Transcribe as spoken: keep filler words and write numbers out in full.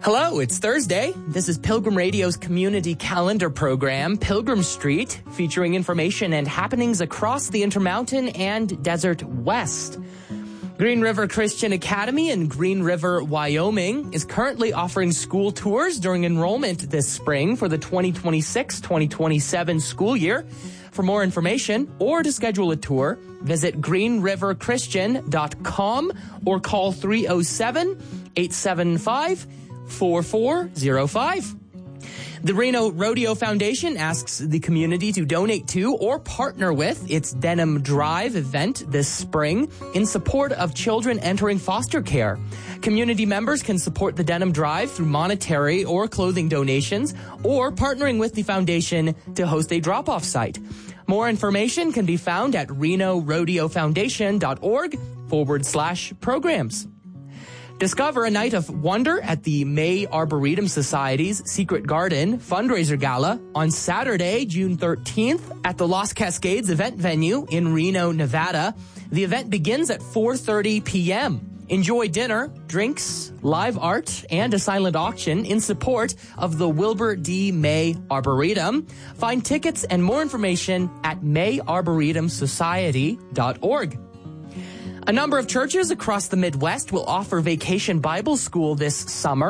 Hello, it's Thursday. This is Pilgrim Radio's community calendar program, Pilgrim Street, featuring information and happenings across the Intermountain and Desert West. Green River Christian Academy in Green River, Wyoming is currently offering school tours during enrollment this spring for the twenty twenty-six twenty twenty-seven school year. For more information or to schedule a tour, visit green river christian dot com or call three oh seven, eight seven five, four four oh five. The Reno Rodeo Foundation asks the community to donate to or partner with its Denim Drive event this spring in support of children entering foster care. Community members can support the Denim Drive through monetary or clothing donations or partnering with the foundation to host a drop-off site. More information can be found at reno rodeo foundation dot org forward slash programs. Discover a night of wonder at the May Arboretum Society's Secret Garden fundraiser gala on Saturday, June thirteenth at the Los Cascades event venue in Reno, Nevada. The event begins at four thirty p.m. Enjoy dinner, drinks, live art, and a silent auction in support of the Wilbur D. May Arboretum. Find tickets and more information at may arboretum society dot org. A number of churches across the Midwest will offer Vacation Bible School this summer.